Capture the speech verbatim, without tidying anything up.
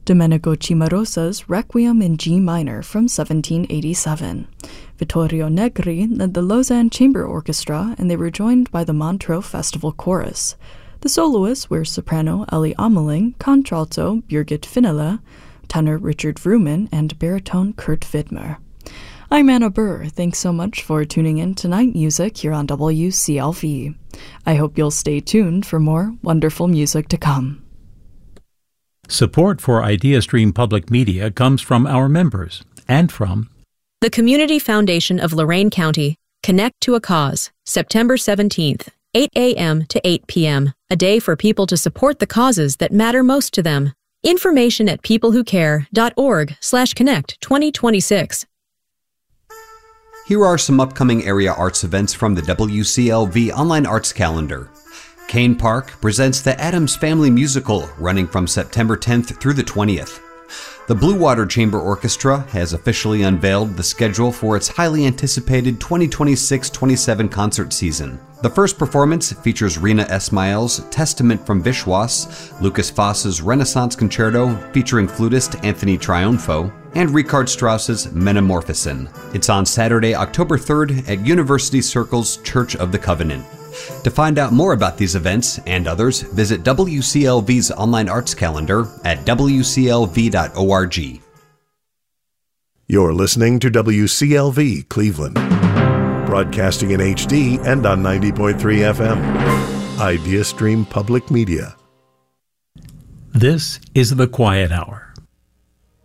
Domenico Cimarosa's Requiem in G minor from seventeen eighty-seven. Vittorio Negri led the Lausanne Chamber Orchestra, and they were joined by the Montreux Festival Chorus. The soloists were soprano Ellie Ameling, contralto Birgit Finele, tenor Richard Vrooman, and baritone Kurt Widmer. I'm Anna Burr. Thanks so much for tuning in to Night Music here on W C L V. I hope you'll stay tuned for more wonderful music to come. Support for IdeaStream Public Media comes from our members and from the Community Foundation of Lorain County. Connect to a Cause, September seventeenth, eight a.m. to eight p.m., a day for people to support the causes that matter most to them. Information at peoplewhocare.org slash connect 2026. Here are some upcoming area arts events from the W C L V Online Arts Calendar. Kane Park presents the Addams Family Musical, running from September tenth through the twentieth. The Blue Water Chamber Orchestra has officially unveiled the schedule for its highly anticipated twenty twenty-six twenty-seven concert season. The first performance features Rina Esmail's Testament from Vishwas, Lucas Foss's Renaissance Concerto featuring flutist Anthony Triunfo, and Richard Strauss's Metamorphosen. It's on Saturday, October third at University Circle's Church of the Covenant. To find out more about these events and others, visit W C L V's online arts calendar at w c l v dot org. You're listening to W C L V Cleveland, broadcasting in H D and on ninety point three F M. IdeaStream Public Media. This is The Quiet Hour.